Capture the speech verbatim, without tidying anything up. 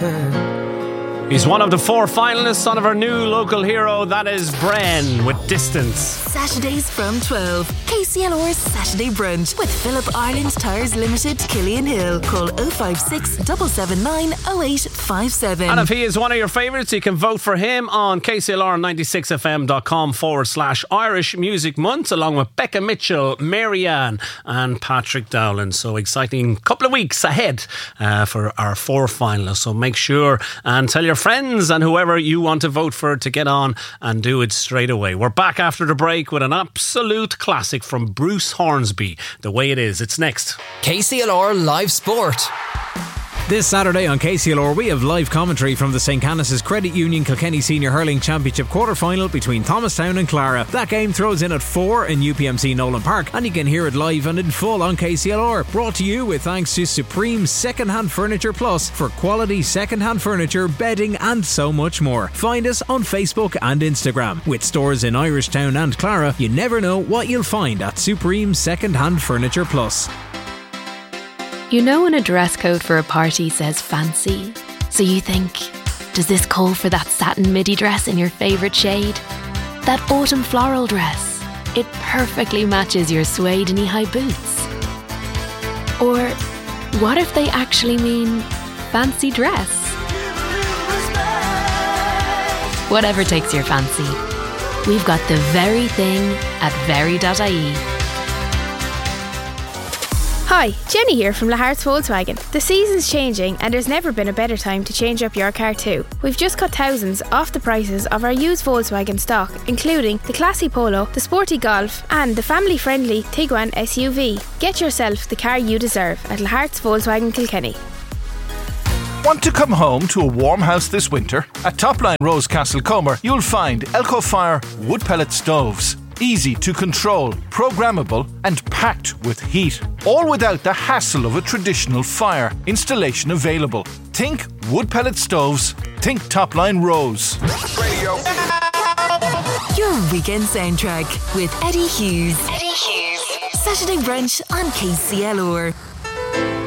He's one of the four finalists on of our new local hero, that is Bren with Distance. Saturdays from twelve, K C L R's Saturday Brunch with Philip Ireland Tyres Limited, Killian Hill. Call oh five six, seven seven nine, oh eight five seven. And if he is one of your favourites, you can vote for him on K C L R ninety-six F M dot com forward slash Irish Music Month, along with Becca Mitchell, Marianne and Patrick Dowling. So exciting couple of weeks ahead uh, for our four finalists. So make sure and tell your friends and whoever you want to vote for to get on and do it straight away. We're back after the break with an absolute classic from Bruce Hornsby, The Way It Is. It's next. K C L R Live Sport. This Saturday on K C L R we have live commentary from the St Canice's Credit Union Kilkenny Senior Hurling Championship quarter-final between Thomastown and Clara. That game throws in at four in U P M C Nolan Park, and you can hear it live and in full on K C L R. Brought to you with thanks to Supreme Second-Hand Furniture Plus for quality second-hand furniture, bedding and so much more. Find us on Facebook and Instagram. With stores in Irishtown and Clara, you never know what you'll find at Supreme Second-Hand Furniture Plus. You know when a dress code for a party says fancy, so you think, does this call for that satin midi dress in your favourite shade? That autumn floral dress, it perfectly matches your suede knee-high boots. Or what if they actually mean fancy dress? Whatever takes your fancy, we've got the very thing at very dot I E. Hi, Jenny here from Lahart's Volkswagen. The season's changing and there's never been a better time to change up your car too. We've just cut thousands off the prices of our used Volkswagen stock, including the classy Polo, the sporty Golf and the family-friendly Tiguan S U V. Get yourself the car you deserve at Lahart's Volkswagen Kilkenny. Want to come home to a warm house this winter? At Topline Rose Castle Comer, you'll find Elco Fire wood pellet stoves. Easy to control, programmable and packed with heat. All without the hassle of a traditional fire. Installation available. Think wood pellet stoves. Think Topline Rose. Radio. Your weekend soundtrack with Eddie Hughes. Eddie Hughes. Saturday Brunch on K C L R.